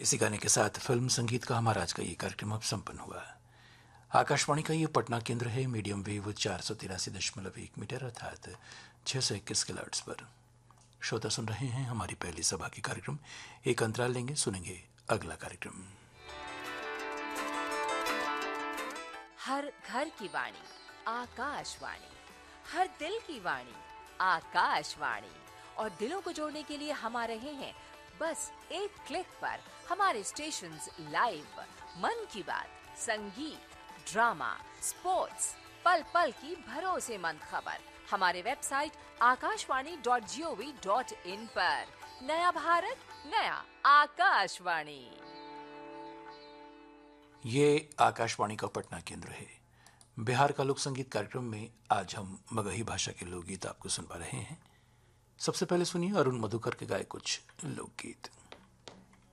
इसी गाने के साथ फिल्म संगीत का हमारा आज का ये कार्यक्रम अब संपन्न हुआ। आकाशवाणी का ये पटना केंद्र है। मीडियम वेव 483.1 मीटर अर्थात 621 किलोहर्ट्ज पर। श्रोता सुन रहे हैं हमारी पहली सभा की कार्यक्रम। एक अंतराल लेंगे, सुनेंगे अगला कार्यक्रम। हर घर की वाणी आकाशवाणी, हर दिल की वाणी आकाशवाणी। और दिलों को जोड़ने के लिए हम आ रहे हैं बस एक क्लिक पर। हमारे स्टेशंस लाइव, मन की बात, संगीत, ड्रामा, स्पोर्ट्स, पल पल की भरोसेमंद खबर हमारे वेबसाइट akashwani.gov.in पर। नया भारत, नया आकाशवाणी। ये आकाशवाणी का पटना केंद्र है। बिहार का लोक संगीत कार्यक्रम में आज हम मगही भाषा के लोकगीत आपको सुनवा रहे हैं। सबसे पहले सुनिए अरुण मधुकर के गाए कुछ लोकगीत।